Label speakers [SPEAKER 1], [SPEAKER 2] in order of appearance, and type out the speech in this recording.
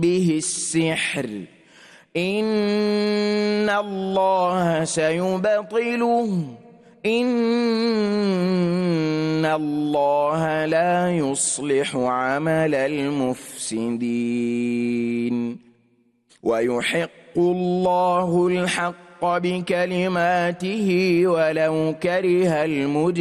[SPEAKER 1] به السحر إن الله سيبطله إن الله لا يصلح عمل المفسدين ويحق الله الحق بكلماته ولو كره المجرمون